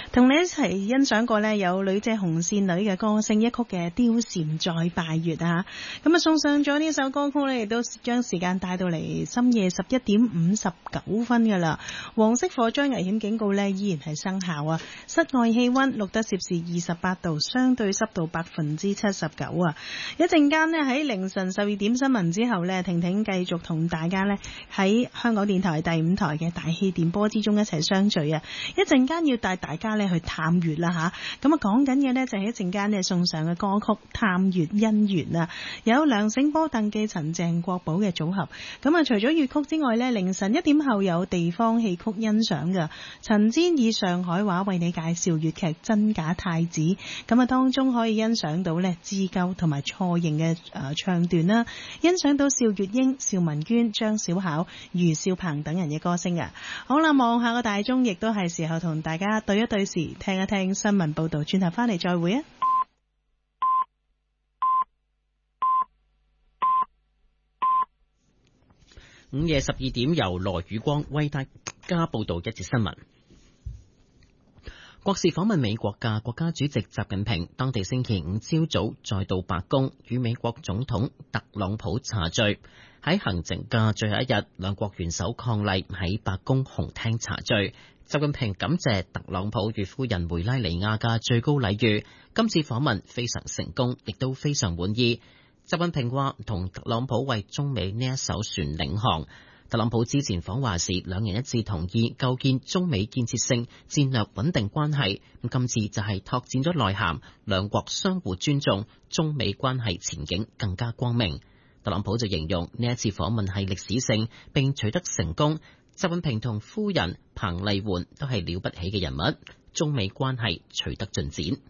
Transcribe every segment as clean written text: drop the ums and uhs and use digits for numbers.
同你一齊欣賞過呢有女姐紅線女嘅歌聲一曲嘅《貂蟬再拜月》啊，咁啊送上咗呢首歌曲呢，亦都將時間帶到嚟深夜11:59噶啦。黃色火災危險警告呢依然係生效啊！室外氣溫錄得攝氏28度，相對濕度79%啊！一陣間呢喺凌晨12點新聞之後呢，婷婷繼續同大家呢喺香港電台第5台嘅大氣電波之中一齊相聚啊！一陣間要帶大家去探月啦吓，咁啊講緊嘅呢就係一陣間呢送上嘅歌曲《探月姻緣》啊，有梁醒波、鄧寄塵、鄭國寶嘅組合。咁啊除咗粵曲之外呢，凌晨1點後有地方戲曲欣賞嘅。陳煎以上海話為你介紹粵劇《真假太子》，咁啊當中可以欣賞到呢自救同埋錯認嘅唱段啦，欣賞到邵月英、邵文娟、張小巧、余少鵬等人嘅歌聲啊。好啦，望下個大鐘，亦都係時候同大家對一對時，聽一聽新聞報道，轉頭翻嚟再會啊！ 午夜12點，由羅宇光為大家報道一節新聞。國事訪問美國嘅國家主席習近平，當地星期五朝早再到白宮與美國總統特朗普茶聚。喺行程嘅最後一日，兩國元首伉儷喺白宮紅廳茶聚。習近平感謝特朗普與夫人梅拉尼亞嘅最高禮遇，今次訪問非常成功，亦都非常滿意。習近平話同特朗普為中美呢一艘船領航。特朗普之前訪華時，兩人一致同意構建中美建設性戰略穩定關係。今次就係拓展咗內涵，兩國相互尊重，中美關係前景更加光明。特朗普就形容呢一次訪問係歷史性並取得成功。習近平同夫人彭麗媛都係了不起嘅人物，中美關係取得進展。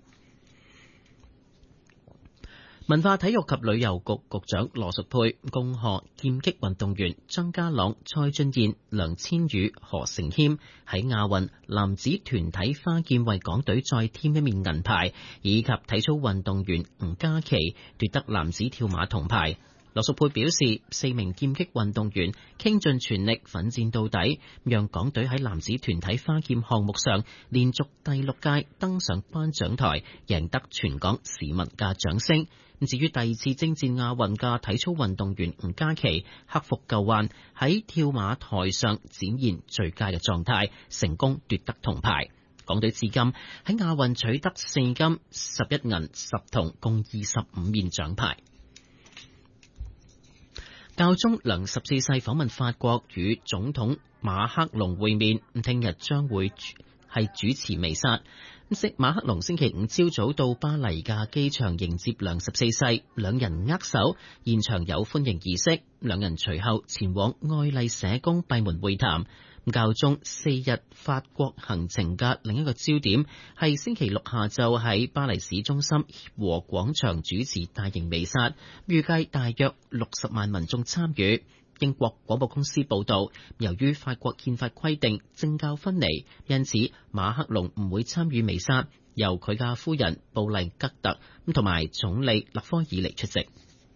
文化體育及旅遊局局長羅淑佩恭賀劍擊運動員張家朗、蔡俊彥、梁千羽、何成謙喺亞運男子團體花劍為港隊再添一面銀牌，以及體操運動員吳嘉琪奪得男子跳馬銅牌。羅淑佩表示，4名劍擊運動員傾盡全力奮戰到底，讓港隊喺男子團體花劍項目上連續第6屆登上頒獎台，贏得全港市民嘅掌聲。至於第2次征戰亞運嘅體操運動員吳嘉琪，克服舊患，喺跳馬台上展現最佳嘅狀態，成功奪得銅牌。港隊至今喺亞運取得4金、11銀、10銅，共25面獎牌。教宗良14世訪問法國，與總統馬克龍會面，聽日將會係主持彌撒。馬克龍星期五朝早到巴黎嘅機場迎接良14世，兩人握手，現場有歡迎儀式。兩人隨後前往愛麗舍宮閉門會談。教宗4日法國行程嘅另一個焦點係星期六下晝喺巴黎市中心協和廣場主持大型彌撒，預計大約60萬民眾參與。英國廣播公司報道，由於法國憲法規定政教分離，因此馬克龍唔會參與彌撒，由佢嘅夫人布麗吉特同埋總理勒科爾尼出席。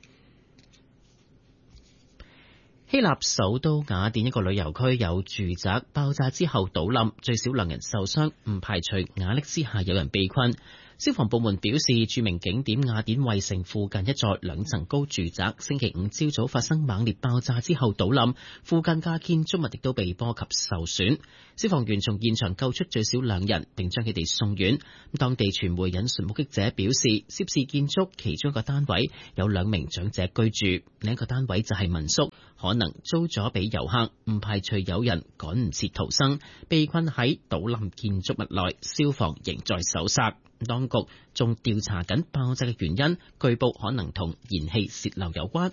希臘首都雅典一個旅遊區有住宅爆炸之後倒冧，最少2人受傷，唔排除瓦礫之下有人被困。消防部門表示，著名景點雅典衛城附近一座2層高住宅星期五朝早發生猛烈爆炸之後倒冧，附近嘅建築物亦都被波及受損。消防員從現場救出最少2人，並將佢哋送院。當地傳媒引述目擊者表示，涉事建築其中一個單位有2名長者居住，另一個單位就係民宿，可能租咗俾遊客，唔排除有人趕唔切逃生，被困喺倒冧建築物內，消防仍在搜查。當局仲調查緊爆炸嘅原因，據報可能同燃氣洩漏有關。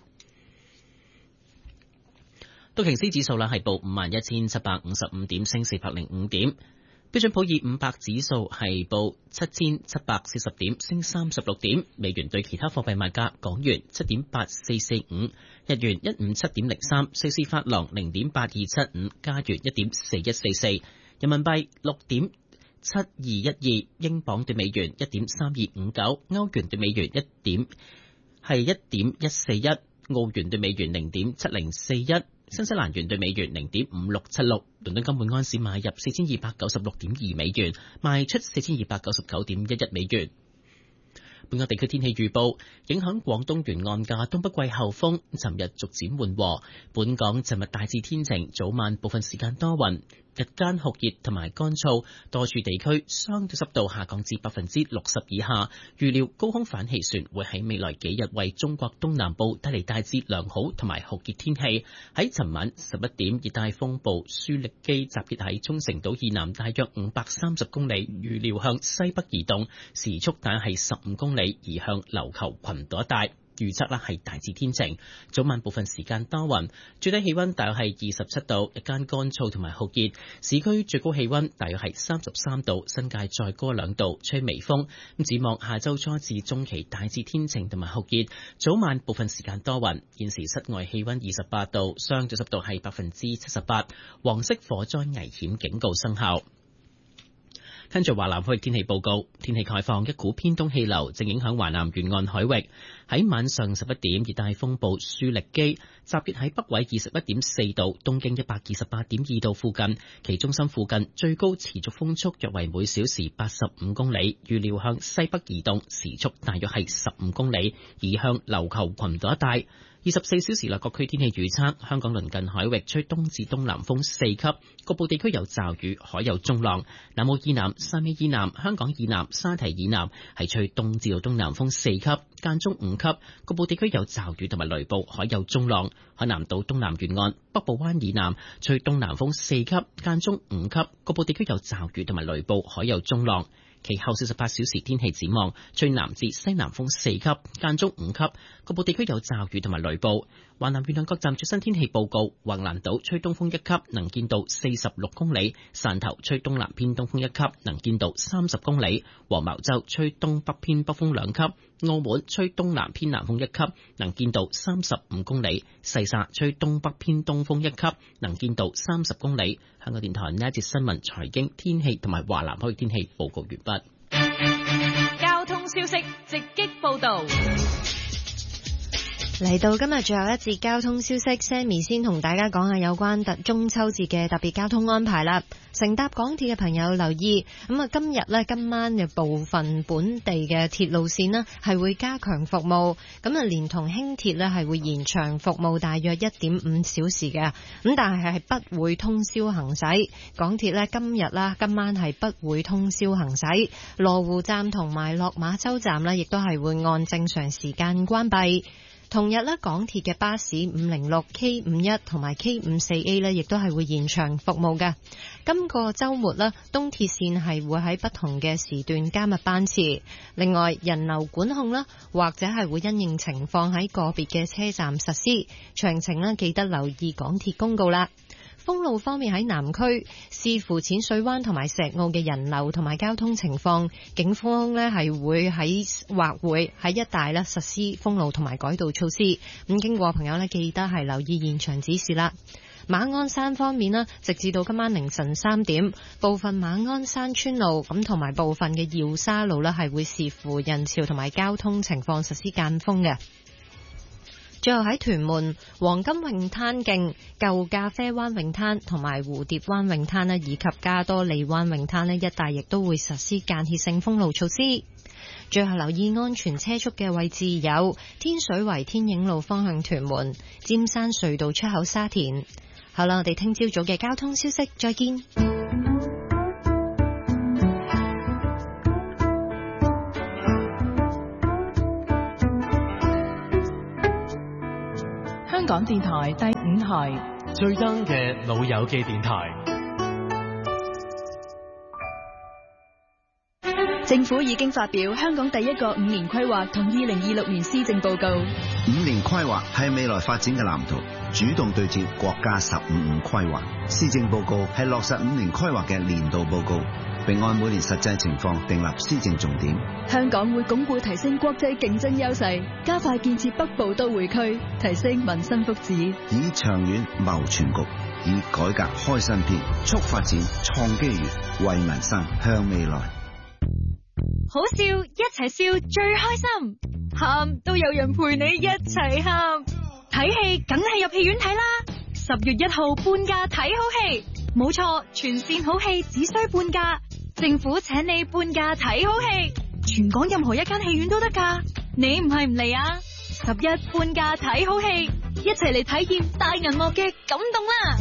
道瓊斯指數係報51,755點，升405點。標準普爾500指數係報7,740點，升36點。美元對其他貨幣賣價：港元7.8445，日元157.03，瑞士法郎0.8275，加元1.4144，人民幣6.7212，英鎊對美元1.3259，歐元對美元1.141，澳元對美元0.7041， 新西蘭元對美元0.5676，倫敦金每安士買入4296.2美元，賣出4299.11美元。本港地區天氣預報，影響廣東沿岸嘅東北季候風，尋日逐漸緩和。本港尋日大致天晴，早晚部分時間多雲，日間酷熱同埋乾燥，多處地區相對濕度下降至60%以下。預料高空反氣旋會喺未來幾日為中國東南部帶嚟大致良好同埋酷熱天氣。喺尋晚11點，熱帶風暴舒力基集結喺沖繩島以南大約530公里，預料向西北移動，時速大約係15公里，移向琉球群島一帶。預測係大致天晴，早晚部分時間多雲，最低氣溫大約係27度，日間乾燥同埋酷熱，市區最高氣溫大約係33度，新界再高2度，吹微風。展望下周初至中期大致天晴同埋酷熱，早晚部分時間多雲。現時室外氣溫28度，相對濕度係78%，黃色火災危險警告生效。跟住華南區天氣報告，天氣概況，一股偏東氣流正影響華南沿岸海域。喺晚上11點，熱帶風暴舒力基集結喺北緯21.4度、東經128.2度附近，其中心附近最高持續風速約為每小時85公里，預料向西北移動，時速大約係15公里，移向琉球群島一帶。24小時內各區天氣預測，香港鄰近海域吹東至東南風4級，局部地區有驟雨，海有中浪。南澳以南、汕尾以南、香港以南、沙堤以南係吹東至到東南風4級，間中5級，局部地區有驟雨同埋雷暴，海有中浪。海南島東南沿岸、北部灣以南吹東南風4級，間中5級，局部地區有驟雨同埋雷暴，海有中浪。其後48小時天氣展望，吹南至西南風4級，間中5級，局部地區有驟雨同埋雷暴。華南沿岸各站最新天氣報告：橫瀾島吹東風1級，能見度46公里；汕頭吹東南偏東風1級，能見度30公里；黃茅洲吹東北偏北風2級；澳門吹東南偏南風1級，能見度35公里；西沙吹東北偏東風1級，能見度30公里。香港電台呢一節新聞、財經、天氣同埋華南海域天氣報告完畢。 交通消息直擊報道。 嚟到今日最後一節交通消息 ，Sammy 先同大家講下有關中秋節嘅特別交通安排啦。乘搭港鐵嘅朋友留意，今晚嘅部分本地嘅鐵路線呢係會加強服務，連同輕鐵呢係會延長服務大約1.5小時嘅，但係不會通宵行駛。港鐵呢今晚係不會通宵行駛，羅湖站同埋落馬洲站呢亦都係會按正常時間關閉。同日港鐵嘅巴士506、K51 同埋 K54A 亦都係會延長服務嘅。今個週末東鐵線係會喺不同嘅時段加密班次。另外，人流管控或者係會因應情況喺個別嘅車站實施。詳情記得留意港鐵公告啦。封路方面喺南區，視乎淺水灣同埋石澳嘅人流同埋交通情況，警方係會喺一帶實施封路同埋改道措施。咁經過朋友記得係留意現場指示啦。馬鞍山方面直至到今晚凌晨3點，部分馬鞍山村路同埋部分嘅耀沙路係會視乎人潮同埋交通情況實施間封嘅。最後喺屯門黃金泳灘徑、舊咖啡灣泳灘同埋蝴蝶灣泳灘以及加多利灣泳灘一帶亦都會實施間歇性封路措施。最後留意安全車速嘅位置有天水圍天影路方向屯門、尖山隧道出口沙田。好啦，我哋聽朝早嘅交通消息再見。 香港電台第5台最 young 嘅老友記電台。 政府已經發表香港第一個5年規劃同2026年施政報告。 5年規劃係未來發展嘅藍圖，主動對接國家15規劃。施政報告係落實5年規劃嘅年度報告，並按每年實際情況訂立施政重點。 香港會鞏固提升國際競爭優勢，加快建設北部都會區，提升民生福祉， 以長遠謀全局，以改革開新篇，促發展創機遇，為民生向未來。 好笑一齊笑最開心，喊都有人陪你一齊喊，睇戲梗係入戲院睇啦。 10月1號半價睇好戲，冇錯，全線好戲只需半價，政府請你半價睇好戲，全港任何一間戲院都得㗎，你唔係唔嚟啊？11半價睇好戲，一齊嚟體驗大銀幕嘅感動啦！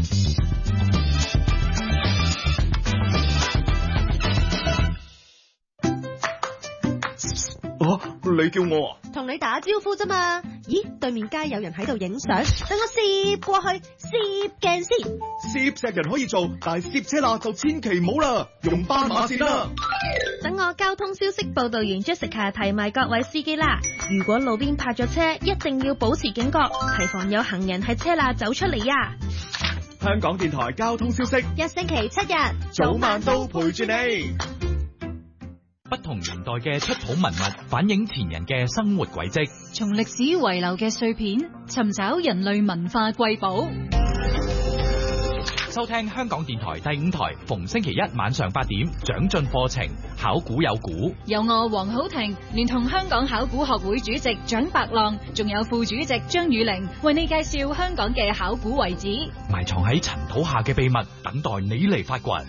你叫我啊？ 同你打招呼啫嘛。咦，對面街有人喺度影相，等我攝過去，攝鏡先。 攝石人可以做，但係攝車罅就千祈唔好啦，用斑馬線啦。 等我交通消息報道員 Jessica 提埋各位司機啦，如果路邊泊咗車，一定要保持警覺，提防有行人喺車罅走出嚟呀。 香港電台交通消息， 一星期7日， 早晚都陪住你。 不同年代嘅出土文物反映前人嘅生活軌跡， 從歷史遺留嘅碎片尋找人類文化瑰寶。 收聽香港電台第5台，逢星期一晚上8點，長進課程，考古有古， 由我黃好婷連同香港考古學會主席蔣白浪，仲有副主席張宇玲，為你介紹香港嘅考古遺址， 埋藏喺塵土下嘅秘密，等待你嚟發掘。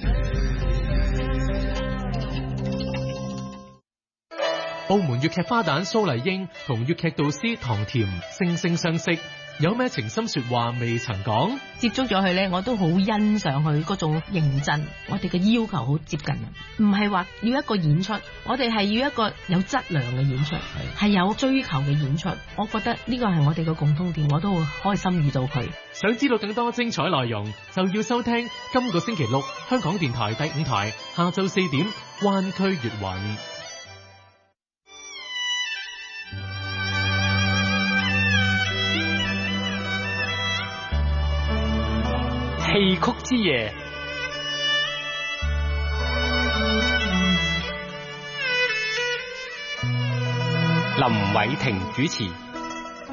澳門粵劇花旦蘇麗英同粵劇導師唐甜惺惺相惜，有咩情深說話未曾講？ 接觸咗佢呢，我都好欣賞佢嗰種認真。我哋嘅要求好接近，唔係話要一個演出，我哋係要一個有質量嘅演出，係有追求嘅演出。我覺得呢個係我哋嘅共通點，我都會開心遇到佢。 想知道更多精彩內容，就要收聽今個星期六香港電台第5台下晝4點灣區粵韻。 戲曲之夜，林偉霆主持。